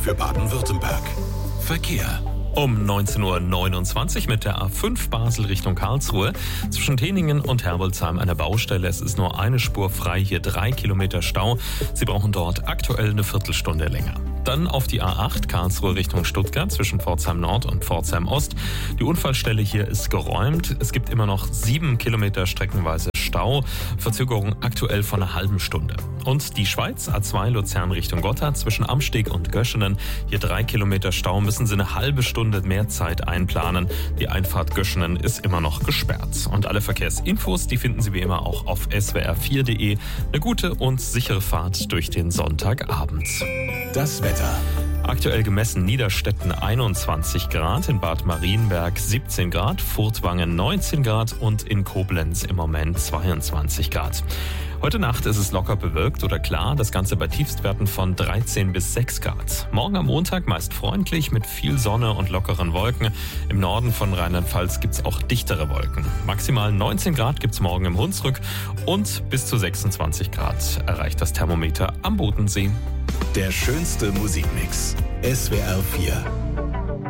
für Baden-Württemberg. Verkehr. Um 19.29 Uhr mit der A5 Basel Richtung Karlsruhe. Zwischen Teningen und Herbolzheim eine Baustelle. Es ist nur eine Spur frei, hier 3 Kilometer Stau. Sie brauchen dort aktuell eine Viertelstunde länger. Dann auf die A8 Karlsruhe Richtung Stuttgart zwischen Pforzheim Nord und Pforzheim Ost. Die Unfallstelle hier ist geräumt. Es gibt immer noch 7 Kilometer streckenweise Stau. Verzögerung aktuell von einer halben Stunde. Und die Schweiz, A2 Luzern Richtung Gotthard zwischen Amsteg und Göschenen. Hier 3 Kilometer Stau, müssen Sie eine halbe Stunde mehr Zeit einplanen. Die Einfahrt Göschenen ist immer noch gesperrt. Und alle Verkehrsinfos, die finden Sie wie immer auch auf swr4.de. Eine gute und sichere Fahrt durch den Sonntagabend. Das Wetter. Aktuell gemessen Niederstetten 21 Grad, in Bad Marienberg 17 Grad, Furtwangen 19 Grad und in Koblenz im Moment 22 Grad. Heute Nacht ist es locker bewölkt oder klar, das Ganze bei Tiefstwerten von 13 bis 6 Grad. Morgen am Montag meist freundlich mit viel Sonne und lockeren Wolken. Im Norden von Rheinland-Pfalz gibt es auch dichtere Wolken. Maximal 19 Grad gibt es morgen im Hunsrück und bis zu 26 Grad erreicht das Thermometer am Bodensee. Der schönste Musikmix. SWR 4.